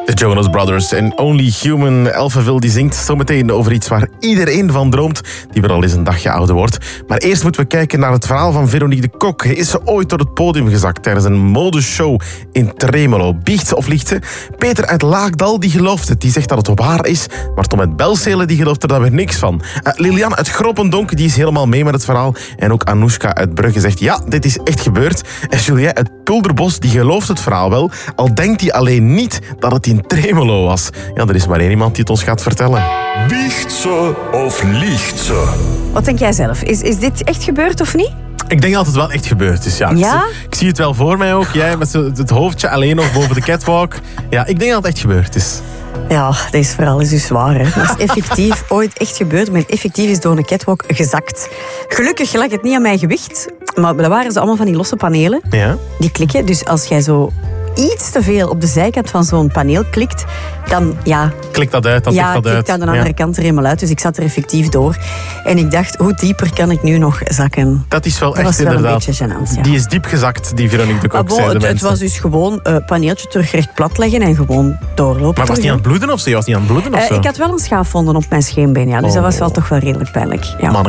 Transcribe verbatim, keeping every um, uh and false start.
De Jonas Brothers en Only Human. Elfenville die zingt zometeen over iets waar iedereen van droomt, die wel al eens een dagje ouder wordt. Maar eerst moeten we kijken naar het verhaal van Veronique de Kok. Is ze ooit door het podium gezakt tijdens een modeshow in Tremelo? Biecht ze of liegt ze? Peter uit Laagdal die gelooft het. Die zegt dat het op haar is. Maar Tom uit Belzele die gelooft er dan weer niks van. Uh, Lilian uit Groppendonk die is helemaal mee met het verhaal. En ook Anoushka uit Brugge zegt ja, dit is echt gebeurd. En Julien uit Pulderbos die gelooft het verhaal wel. Al denkt hij alleen niet dat het in Tremelo was. Ja, er is maar één iemand die het ons gaat vertellen. Biecht ze of liegt ze? Wat denk jij zelf? Is, is dit echt gebeurd of niet? Ik denk dat het wel echt gebeurd is, ja. Ja? Ik, ik zie het wel voor mij ook. Jij met zo het hoofdje alleen nog boven de catwalk. Ja, ik denk dat het echt gebeurd is. Ja, deze verhaal is dus waar. Hè. Dat is effectief ooit echt gebeurd. Ik ben effectief is door een catwalk gezakt. Gelukkig lag het niet aan mijn gewicht. Maar dat waren ze allemaal van die losse panelen. Ja? Die klikken. Dus als jij zo iets te veel op de zijkant van zo'n paneel klikt, dan ja... Klik dat uit, dan ja, tikt dat uit. klikt aan de andere ja. kant er helemaal uit. Dus ik zat er effectief door. En ik dacht, hoe dieper kan ik nu nog zakken? Dat is wel Dat echt was wel inderdaad... een beetje gênant, ja. Die is diep gezakt, die Veronique de Kok, Maar bon, zeiden het, het mensen. was dus gewoon uh, paneeltje terug recht plat leggen en gewoon doorlopen. Maar was die aan het bloeden of zo? Was die aan het bloeden of Uh, zo? ik had wel een schaafwonden op mijn scheenbeen, ja. Dus Oh. dat was wel toch wel redelijk pijnlijk. Ja. Manneke.